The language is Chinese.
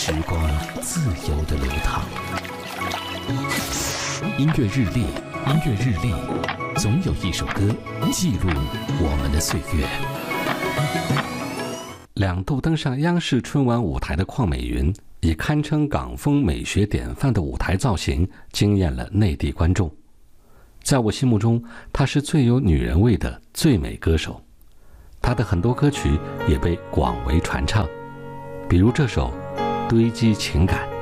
时光自由地流淌。音乐日历，音乐日历，总有一首歌记录我们的岁月。 两度登上央视春晚舞台的邝美云，以堪称港风美学典范的舞台造型，惊艳了内地观众。在我心目中，她是最有女人味的最美歌手。她的很多歌曲也被广为传唱，比如这首《堆积情感》。